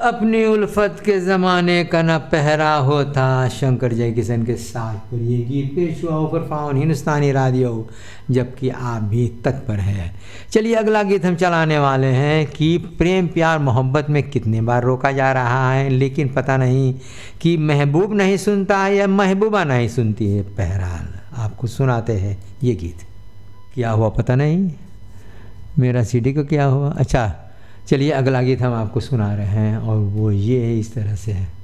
अपनी उल्फत के ज़माने का न पहरा होता। शंकर जयकिशन के साथ पर ये गीत पेश हुआ ऊपर फाउन हिंदुस्तानी रेडियो, जबकि आप भी तत्पर है। चलिए अगला गीत हम चलाने वाले हैं कि प्रेम प्यार मोहब्बत में कितने बार रोका जा रहा है, लेकिन पता नहीं कि महबूब नहीं सुनता है या महबूबा नहीं सुनती है। बहरहाल आपको सुनाते हैं ये गीत। क्या हुआ पता नहीं, मेरा सीडी को क्या हुआ। अच्छा चलिए अगला गीत हम आपको सुना रहे हैं और वो ये है, इस तरह से है।